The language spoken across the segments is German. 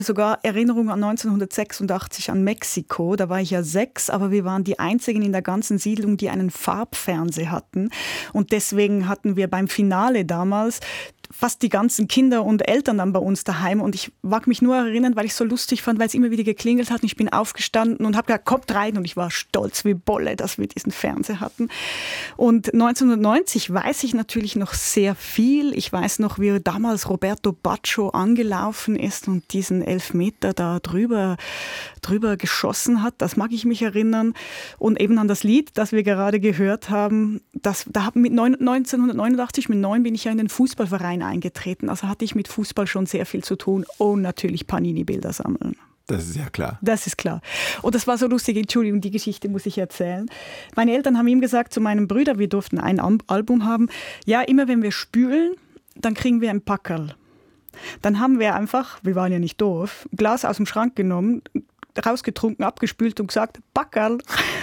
Sogar Erinnerung an 1986 an Mexiko. Da war ich ja 6, aber wir waren die einzigen in der ganzen Siedlung, die einen Farbfernseher hatten. Und deswegen hatten wir beim Finale damals fast die ganzen Kinder und Eltern dann bei uns daheim. Und ich mag mich nur erinnern, weil ich es so lustig fand, weil es immer wieder geklingelt hat. Und ich bin aufgestanden und habe gesagt, kommt rein. Und ich war stolz wie Bolle, dass wir diesen Fernseher hatten. Und 1990 weiß ich natürlich noch sehr viel. Ich weiß noch, wie damals Roberto Baggio angelaufen ist und diesen Elfmeter da drüber geschossen hat. Das mag ich mich erinnern. Und eben an das Lied, das wir gerade gehört haben. Mit 1989, mit 9 bin ich ja in den Fußballverein eingetreten. Also hatte ich mit Fußball schon sehr viel zu tun und natürlich Panini-Bilder sammeln. Das ist ja klar. Das ist klar. Und das war so lustig, Entschuldigung, die Geschichte muss ich erzählen. Meine Eltern haben ihm gesagt, zu meinem Bruder, wir durften ein Album haben, ja, immer wenn wir spülen, dann kriegen wir ein Packerl. Dann haben wir einfach, wir waren ja nicht doof, ein Glas aus dem Schrank genommen, rausgetrunken, abgespült und gesagt, Packerl.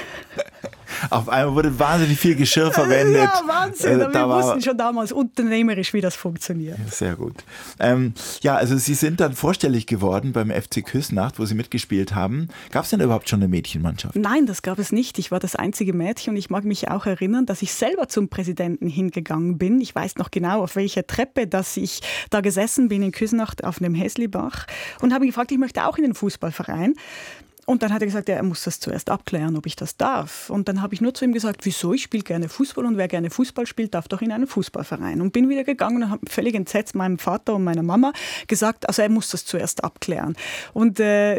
Auf einmal wurde wahnsinnig viel Geschirr verwendet. Ja, Wahnsinn. Wir wussten schon damals unternehmerisch, wie das funktioniert. Sehr gut. Ja, also Sie sind dann vorstellig geworden beim FC Küsnacht, wo Sie mitgespielt haben. Gab es denn überhaupt schon eine Mädchenmannschaft? Nein, das gab es nicht. Ich war das einzige Mädchen und ich mag mich auch erinnern, dass ich selber zum Präsidenten hingegangen bin. Ich weiß noch genau, auf welcher Treppe, dass ich da gesessen bin in Küsnacht auf dem Häslibach und habe gefragt, ich möchte auch in den Fußballverein. Und dann hat er gesagt, er muss das zuerst abklären, ob ich das darf. Und dann habe ich nur zu ihm gesagt, wieso, ich spiele gerne Fußball und wer gerne Fußball spielt, darf doch in einen Fußballverein. Und bin wieder gegangen und habe völlig entsetzt meinem Vater und meiner Mama gesagt, also er muss das zuerst abklären. Und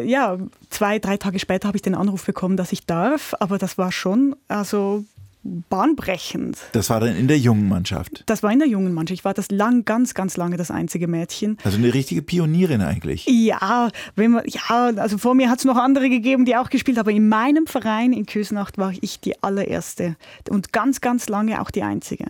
2-3 Tage später habe ich den Anruf bekommen, dass ich darf, aber das war schon bahnbrechend. Das war dann in der jungen Mannschaft? Das war in der jungen Mannschaft. Ich war ganz, ganz lange das einzige Mädchen. Also eine richtige Pionierin eigentlich? Ja, also vor mir hat es noch andere gegeben, die auch gespielt haben. Aber in meinem Verein in Küsnacht war ich die allererste und ganz, ganz lange auch die einzige.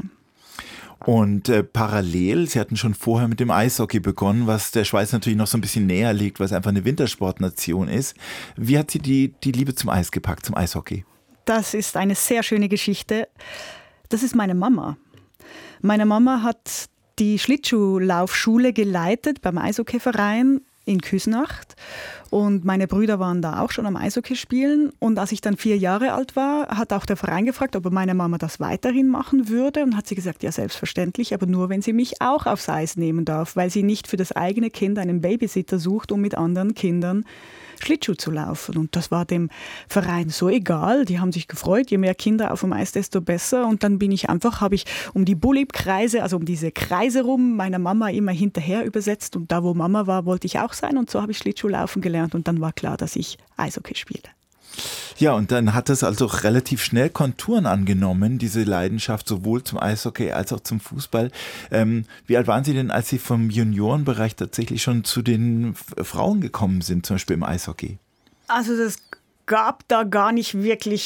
Und parallel, Sie hatten schon vorher mit dem Eishockey begonnen, was der Schweiz natürlich noch so ein bisschen näher liegt, weil es einfach eine Wintersportnation ist. Wie hat Sie die Liebe zum Eis gepackt, zum Eishockey? Das ist eine sehr schöne Geschichte. Das ist meine Mama. Meine Mama hat die Schlittschuhlaufschule geleitet beim Eishockeyverein in Küsnacht. Und meine Brüder waren da auch schon am Eishockey spielen. Und als ich dann 4 Jahre alt war, hat auch der Verein gefragt, ob meine Mama das weiterhin machen würde. Und hat sie gesagt, ja, selbstverständlich, aber nur, wenn sie mich auch aufs Eis nehmen darf, weil sie nicht für das eigene Kind einen Babysitter sucht, um mit anderen Kindern Schlittschuh zu laufen. Und das war dem Verein so egal. Die haben sich gefreut, je mehr Kinder auf dem Eis, desto besser. Und dann habe ich um die Bulib-Kreise, also um diese Kreise rum, meiner Mama immer hinterher übersetzt. Und da, wo Mama war, wollte ich auch sein. Und so habe ich Schlittschuhlaufen gelernt. Und dann war klar, dass ich Eishockey spiele. Ja, und dann hat es also relativ schnell Konturen angenommen, diese Leidenschaft sowohl zum Eishockey als auch zum Fußball. Wie alt waren Sie denn, als Sie vom Juniorenbereich tatsächlich schon zu den Frauen gekommen sind, zum Beispiel im Eishockey? Also das gab da gar nicht wirklich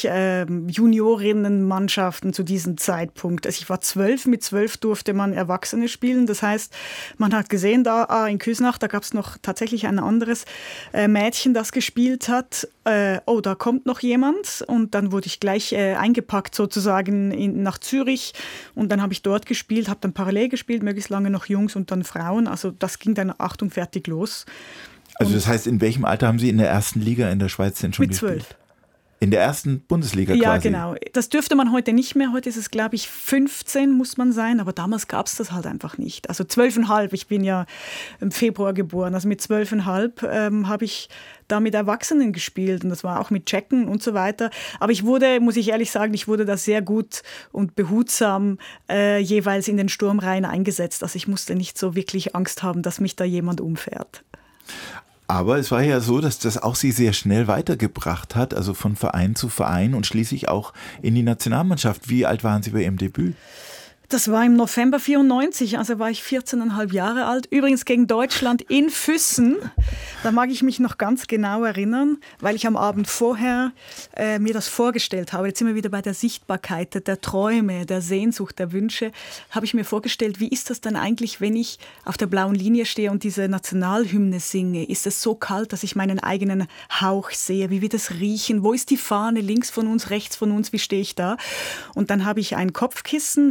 Juniorinnenmannschaften zu diesem Zeitpunkt. Also ich war 12, mit 12 durfte man Erwachsene spielen. Das heißt, man hat gesehen, da in Küsnacht, da gab es noch tatsächlich ein anderes Mädchen, das gespielt hat. Da kommt noch jemand. Und dann wurde ich gleich eingepackt sozusagen nach Zürich. Und dann habe ich dort gespielt, habe dann parallel gespielt, möglichst lange noch Jungs und dann Frauen. Also das ging dann Achtung fertig los. Also das heißt, in welchem Alter haben Sie in der ersten Liga in der Schweiz denn schon gespielt? Mit 12. In der ersten Bundesliga quasi? Ja, genau. Das dürfte man heute nicht mehr. Heute ist es, glaube ich, 15 muss man sein. Aber damals gab es das halt einfach nicht. Also 12,5. Ich bin ja im Februar geboren. Also mit 12,5 habe ich da mit Erwachsenen gespielt. Und das war auch mit Checken und so weiter. Aber muss ich ehrlich sagen, ich wurde da sehr gut und behutsam jeweils in den Sturmreihen eingesetzt. Also ich musste nicht so wirklich Angst haben, dass mich da jemand umfährt. Aber es war ja so, dass das auch Sie sehr schnell weitergebracht hat, also von Verein zu Verein und schließlich auch in die Nationalmannschaft. Wie alt waren Sie bei Ihrem Debüt? Das war im November 94, also war ich 14,5 Jahre alt. Übrigens gegen Deutschland in Füssen. Da mag ich mich noch ganz genau erinnern, weil ich am Abend vorher mir das vorgestellt habe. Jetzt sind wir wieder bei der Sichtbarkeit der Träume, der Sehnsucht, der Wünsche. Habe ich mir vorgestellt, wie ist das denn eigentlich, wenn ich auf der blauen Linie stehe und diese Nationalhymne singe? Ist es so kalt, dass ich meinen eigenen Hauch sehe? Wie wird es riechen? Wo ist die Fahne? Links von uns, rechts von uns? Wie stehe ich da? Und dann habe ich ein Kopfkissen, weil ich dann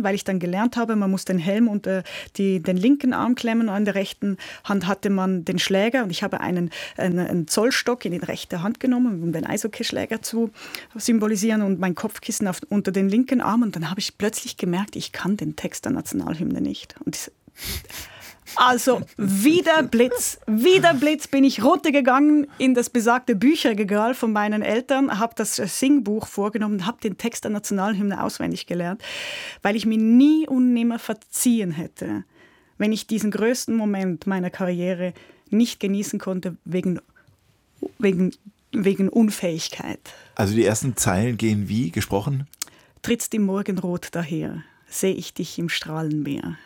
gelernt habe. Man muss den Helm unter den linken Arm klemmen und an der rechten Hand hatte man den Schläger und ich habe einen Zollstock in die rechte Hand genommen, um den Eishockeyschläger zu symbolisieren und mein Kopfkissen unter den linken Arm und dann habe ich plötzlich gemerkt, ich kann den Text der Nationalhymne nicht. Und also wieder Blitz bin ich runtergegangen in das besagte Bücherregal von meinen Eltern, habe das Singbuch vorgenommen, habe den Text der Nationalhymne auswendig gelernt, weil ich mir nie und nimmer verziehen hätte, wenn ich diesen größten Moment meiner Karriere nicht genießen konnte wegen Unfähigkeit. Also die ersten Zeilen gehen wie gesprochen? Trittst im Morgenrot daher, sehe ich dich im Strahlenmeer.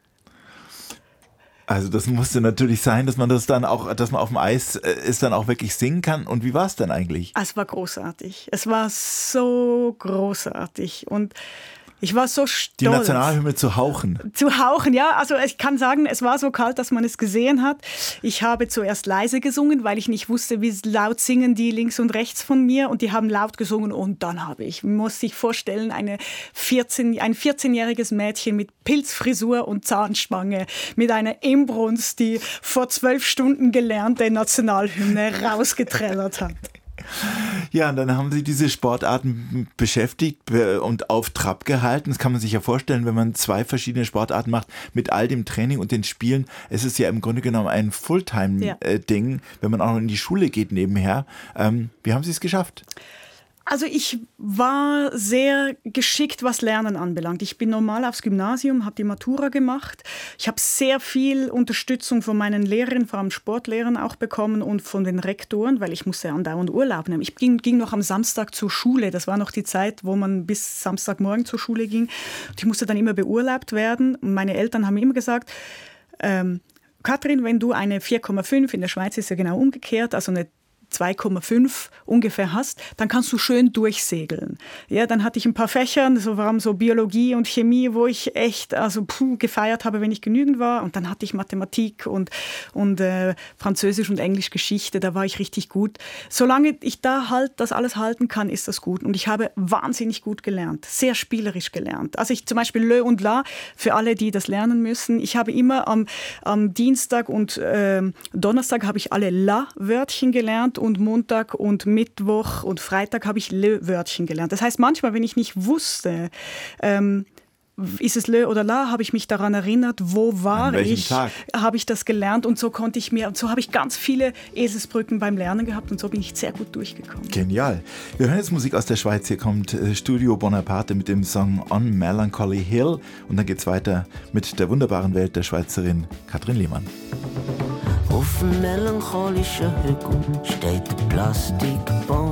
Also das musste natürlich sein, dass man dass man auf dem Eis es dann auch wirklich singen kann. Und wie war es denn eigentlich? Es war großartig. Es war so großartig und ich war so stolz. Die Nationalhymne zu hauchen. Zu hauchen, ja. Also ich kann sagen, es war so kalt, dass man es gesehen hat. Ich habe zuerst leise gesungen, weil ich nicht wusste, wie laut singen die links und rechts von mir. Und die haben laut gesungen. Und dann muss sich vorstellen, ein 14-jähriges Mädchen mit Pilzfrisur und Zahnspange, mit einer Inbrunst, die vor 12 Stunden gelernte Nationalhymne rausgetrellert hat. Ja, und dann haben Sie diese Sportarten beschäftigt und auf Trab gehalten. Das kann man sich ja vorstellen, wenn man 2 verschiedene Sportarten macht, mit all dem Training und den Spielen. Es ist ja im Grunde genommen ein Fulltime-Ding, wenn man auch noch in die Schule geht nebenher. Wie haben Sie es geschafft? Also ich war sehr geschickt, was Lernen anbelangt. Ich bin normal aufs Gymnasium, habe die Matura gemacht. Ich habe sehr viel Unterstützung von meinen Lehrern, vor allem Sportlehrern auch bekommen und von den Rektoren, weil ich musste andauernd Urlaub nehmen. Ich ging noch am Samstag zur Schule. Das war noch die Zeit, wo man bis Samstagmorgen zur Schule ging. Und ich musste dann immer beurlaubt werden. Und meine Eltern haben mir immer gesagt, Katrin, wenn du eine 4,5, in der Schweiz ist ja genau umgekehrt, also eine 2,5 ungefähr hast, dann kannst du schön durchsegeln. Ja, dann hatte ich ein paar Fächer, so waren so Biologie und Chemie, wo ich echt gefeiert habe, wenn ich genügend war. Und dann hatte ich Mathematik und Französisch und Englisch Geschichte, da war ich richtig gut. Solange ich da das alles halten kann, ist das gut. Und ich habe wahnsinnig gut gelernt, sehr spielerisch gelernt. Also ich zum Beispiel Le und La, für alle, die das lernen müssen. Ich habe immer am Dienstag und Donnerstag habe ich alle La-Wörtchen gelernt. Und Montag und Mittwoch und Freitag habe ich Le-Wörtchen gelernt. Das heißt, manchmal, wenn ich nicht wusste, ist es Le oder La, habe ich mich daran erinnert, wo war ich, habe ich das gelernt und so konnte ich und so habe ich ganz viele Eselsbrücken beim Lernen gehabt und so bin ich sehr gut durchgekommen. Genial. Wir hören jetzt Musik aus der Schweiz. Hier kommt Studio Bonaparte mit dem Song On Melancholy Hill und dann geht es weiter mit der wunderbaren Welt der Schweizerin Katrin Lehmann. Auf dem melancholischen Hügel steht der Plastikbaum.